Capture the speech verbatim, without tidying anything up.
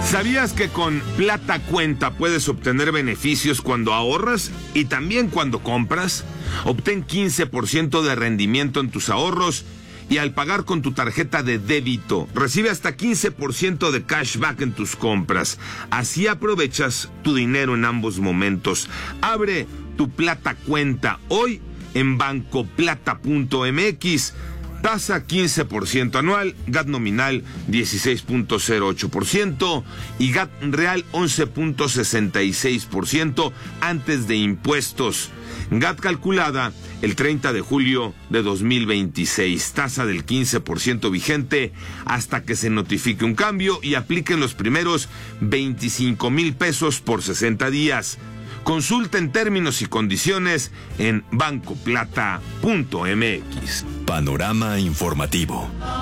¿Sabías que con Plata Cuenta puedes obtener beneficios cuando ahorras y también cuando compras? Obtén quince por ciento de rendimiento en tus ahorros y al pagar con tu tarjeta de débito, recibe hasta quince por ciento de cashback en tus compras. Así aprovechas tu dinero en ambos momentos. Abre tu Plata Cuenta hoy en banco plata punto m x. Tasa quince por ciento anual, G A T nominal dieciséis punto cero ocho por ciento y G A T real once punto sesenta y seis por ciento antes de impuestos. G A T calculada el treinta de julio de dos mil veintiséis. Tasa del quince por ciento vigente hasta que se notifique un cambio y apliquen los primeros veinticinco mil pesos por sesenta días. Consulta en términos y condiciones en banco plata punto m x. Panorama informativo.